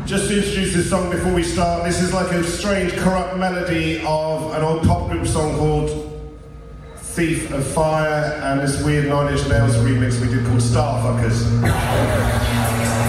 Just to introduce this song before we start, this is like a strange, corrupt melody of an old pop group song called Thief of Fire, and this weird Nine Inch Nails remix we did called Starfuckers.